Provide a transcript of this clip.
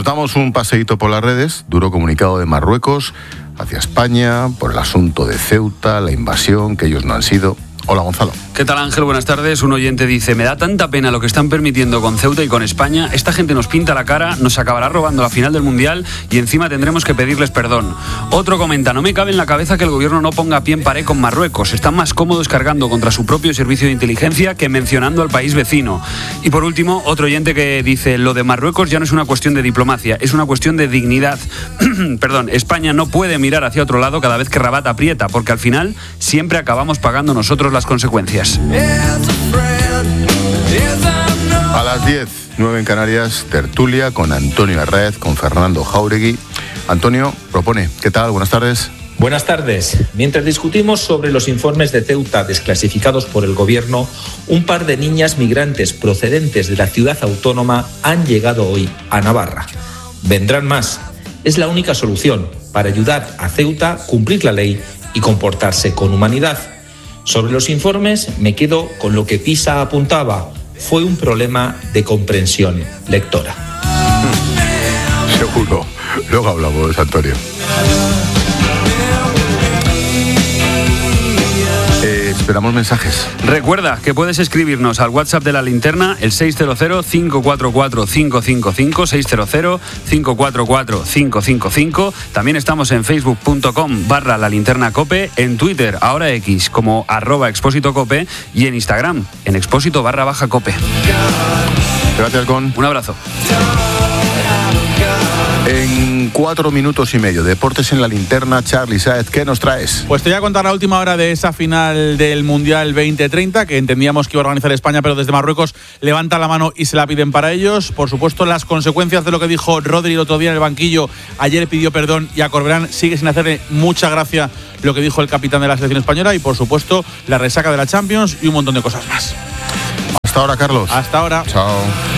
Nos damos un paseíto por las redes. Duro comunicado de Marruecos hacia España por el asunto de Ceuta, la invasión, que ellos no han sido. Hola, Gonzalo. ¿Qué tal, Ángel? Buenas tardes. Un oyente dice: me da tanta pena lo que están permitiendo con Ceuta y con España. Esta gente nos pinta la cara, nos acabará robando la final del Mundial y encima tendremos que pedirles perdón. Otro comenta: no me cabe en la cabeza que el gobierno no ponga pie en pared con Marruecos. Están más cómodos cargando contra su propio servicio de inteligencia que mencionando al país vecino. Y por último, otro oyente que dice: lo de Marruecos ya no es una cuestión de diplomacia, es una cuestión de dignidad. Perdón, España no puede mirar hacia otro lado cada vez que Rabat aprieta, porque al final siempre acabamos pagando nosotros las consecuencias. A las 10, 9 en Canarias, tertulia con Antonio Herrez, con Fernando Jáuregui. Antonio propone. ¿Qué tal? Buenas tardes. Buenas tardes. Mientras discutimos sobre los informes de Ceuta desclasificados por el gobierno, un par de niñas migrantes procedentes de la ciudad autónoma han llegado hoy a Navarra. Vendrán más. Es la única solución para ayudar a Ceuta a cumplir la ley y comportarse con humanidad. Sobre los informes me quedo con lo que Pisa apuntaba. Fue un problema de comprensión lectora. Seguro. Luego hablamos, Antonio. Esperamos mensajes. Recuerda que puedes escribirnos al WhatsApp de La Linterna, el 600-544-555, 600-544-555. También estamos en facebook.com/La Linterna Cope, en Twitter, ahora X, como @expósitocope, y en Instagram, en expósito_cope. Gracias, Gon. Un abrazo. En 4 minutos y medio, Deportes en La Linterna. Charly Sáez, ¿qué nos traes? Pues te voy a contar la última hora de esa final del Mundial 2030, que entendíamos que iba a organizar España, pero desde Marruecos levantan la mano y se la piden para ellos. Por supuesto, las consecuencias de lo que dijo Rodri el otro día en el banquillo. Ayer pidió perdón y a Corberán sigue sin hacerle mucha gracia lo que dijo el capitán de la selección española. Y por supuesto, la resaca de la Champions y un montón de cosas más. Hasta ahora, Carlos. Hasta ahora. Chao.